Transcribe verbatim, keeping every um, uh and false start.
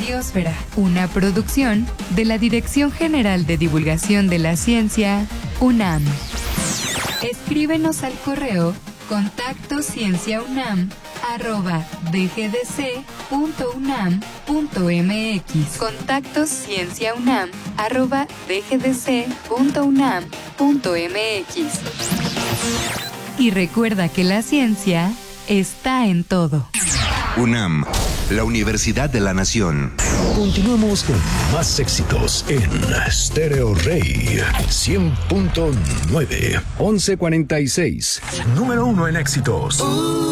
Biosfera, una producción de la Dirección General de Divulgación de la Ciencia, UNAM. Escríbenos al correo contacto cienciaunam arroba dgdc.unam.mx. Contacto cienciaunam arroba dgdc.unam.mx. Y recuerda que la ciencia está en todo. UNAM, la Universidad de la Nación. Continuamos con más éxitos en Stereo Rey cien punto nueve. once cuarenta y seis. Número uno en éxitos.